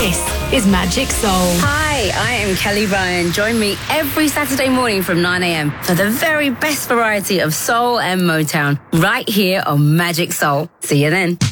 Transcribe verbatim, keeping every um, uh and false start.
This is Magic Soul. Hi, I am Kelly Ryan. Join me every Saturday morning from nine a.m. for the very best variety of soul and Motown right here on Magic Soul. See you then.